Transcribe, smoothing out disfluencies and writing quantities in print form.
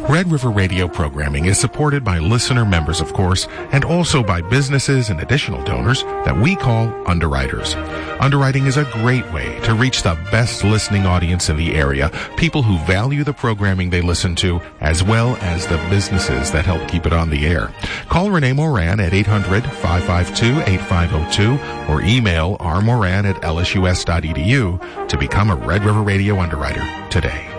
Red River Radio programming is supported by listener members, of course, and also by businesses and additional donors that we call underwriters. Underwriting is a great way to reach the best listening audience in the area, people who value the programming they listen to, as well as the businesses that help keep it on the air. Call Renee Moran at 800-552-8502 or email rmoran@lsus.edu to become a Red River Radio underwriter today.